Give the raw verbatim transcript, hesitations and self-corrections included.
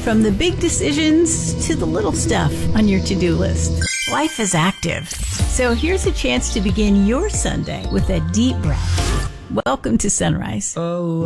From the big decisions to the little stuff on your to-do list, life is active. So here's a chance to begin your Sunday with a deep breath. Welcome to Sunrise. Oh.